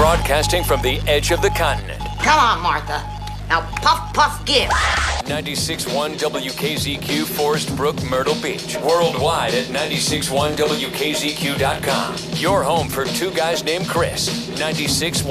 Broadcasting from the edge of the continent. Come on, Martha. Now puff, puff, give. 96.1 WKZQ, Forest Brook, Myrtle Beach. Worldwide at 96.1WKZQ.com. Your home for two guys named Chris. 96.1